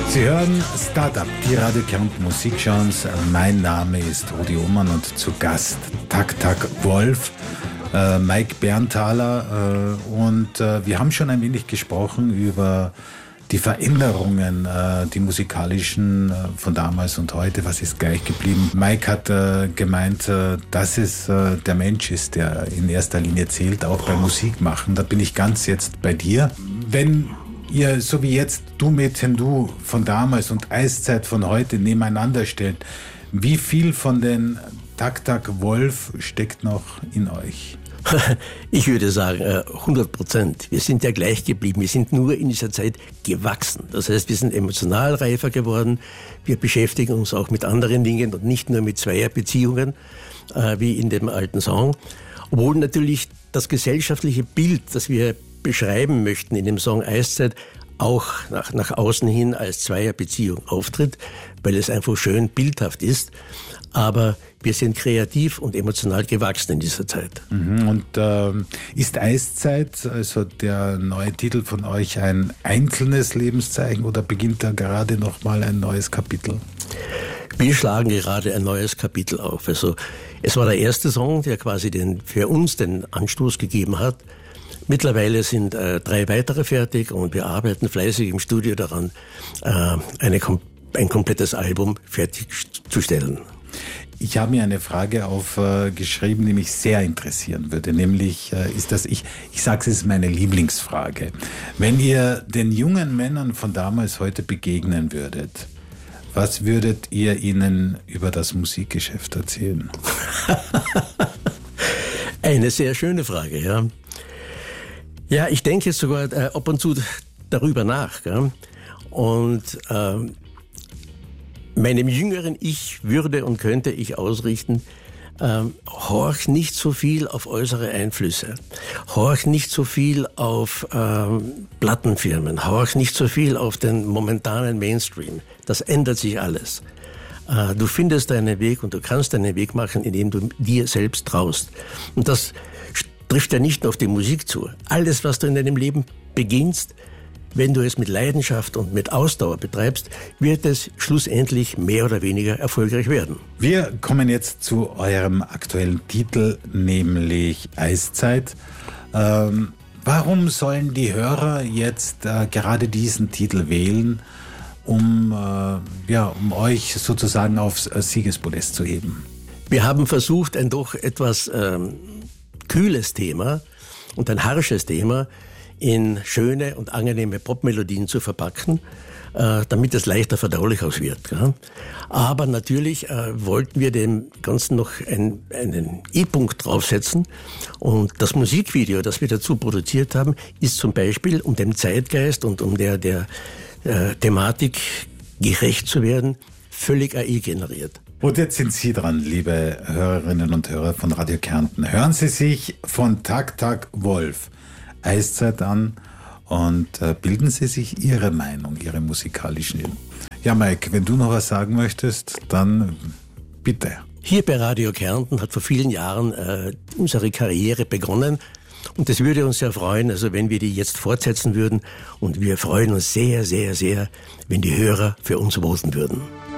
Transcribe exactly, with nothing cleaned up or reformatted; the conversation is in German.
Sie hören Startup, die Radio Kärnten Musikchance. Mein Name ist Rudi Ullmann und zu Gast Tak Tak Wolf, äh, Mike Berntaler. Äh, und äh, wir haben schon ein wenig gesprochen über die Veränderungen, äh, die musikalischen äh, von damals und heute. Was ist gleich geblieben? Mike hat äh, gemeint, äh, dass es äh, der Mensch ist, der in erster Linie zählt, auch beim Musikmachen. Da bin ich ganz jetzt bei dir. Wenn ihr, so wie jetzt Du Mädchen Du von damals und Eiszeit von heute nebeneinander stellt, wie viel von den Tak Tak Wolf steckt noch in euch? Ich würde sagen, hundert Prozent. Wir sind ja gleich geblieben. Wir sind nur in dieser Zeit gewachsen. Das heißt, wir sind emotional reifer geworden. Wir beschäftigen uns auch mit anderen Dingen und nicht nur mit Zweierbeziehungen, äh, wie in dem alten Song. Obwohl natürlich das gesellschaftliche Bild, das wir beschreiben möchten in dem Song Eiszeit, auch nach, nach außen hin als Zweierbeziehung auftritt, weil es einfach schön bildhaft ist. Aber wir sind kreativ und emotional gewachsen in dieser Zeit. Mhm. Und äh, ist Eiszeit, also der neue Titel von euch, ein einzelnes Lebenszeichen oder beginnt da gerade nochmal ein neues Kapitel? Wir schlagen gerade ein neues Kapitel auf. Also es war der erste Song, der quasi den, für uns den Anstoß gegeben hat. Mittlerweile sind äh, drei weitere fertig und wir arbeiten fleißig im Studio daran, äh, eine, ein komplettes Album fertigzustellen. Ich habe mir eine Frage aufgeschrieben, äh, die mich sehr interessieren würde, nämlich äh, ist das, ich, ich sage es, ist meine Lieblingsfrage. Wenn ihr den jungen Männern von damals heute begegnen würdet, was würdet ihr ihnen über das Musikgeschäft erzählen? Eine sehr schöne Frage, ja. Ja, ich denke sogar äh, ab und zu darüber nach. Gell? Und äh, meinem jüngeren Ich würde und könnte ich ausrichten, äh, horch nicht so viel auf äußere Einflüsse, horch nicht so viel auf äh, Plattenfirmen, horch nicht so viel auf den momentanen Mainstream. Das ändert sich alles. Äh, du findest deinen Weg und du kannst deinen Weg machen, indem du dir selbst traust. Und das trifft ja nicht nur auf die Musik zu. Alles, was du in deinem Leben beginnst, wenn du es mit Leidenschaft und mit Ausdauer betreibst, wird es schlussendlich mehr oder weniger erfolgreich werden. Wir kommen jetzt zu eurem aktuellen Titel, nämlich Eiszeit. Ähm, warum sollen die Hörer jetzt äh, gerade diesen Titel wählen, um, äh, ja, um euch sozusagen aufs äh, Siegespodest zu heben? Wir haben versucht, ein doch etwas ähm, kühles Thema und ein harsches Thema in schöne und angenehme Popmelodien zu verpacken, äh, damit es leichter verdaulich auch wird. Gell? Aber natürlich äh, wollten wir dem Ganzen noch ein, einen I-Punkt draufsetzen und das Musikvideo, das wir dazu produziert haben, ist zum Beispiel, um dem Zeitgeist und um der, der äh, Thematik gerecht zu werden, völlig A I generiert. Und jetzt sind Sie dran, liebe Hörerinnen und Hörer von Radio Kärnten. Hören Sie sich von Tak Tak Wolf Eiszeit an und äh, bilden Sie sich Ihre Meinung, Ihre musikalischen. Ja, Mike, wenn du noch was sagen möchtest, dann bitte. Hier bei Radio Kärnten hat vor vielen Jahren äh, unsere Karriere begonnen. Und es würde uns sehr freuen, also wenn wir die jetzt fortsetzen würden. Und wir freuen uns sehr, sehr, sehr, wenn die Hörer für uns voten würden.